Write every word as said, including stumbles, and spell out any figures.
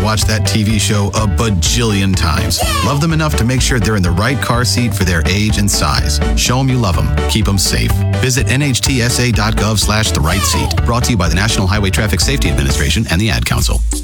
watched that T V show a bajillion times. Love them enough to make sure they're in the right car seat for their age and size. Show them you love them. Keep them safe. Visit nhtsa.gov slash the right seat. Brought to you by the National Highway Traffic Safety Administration and the Ad Council.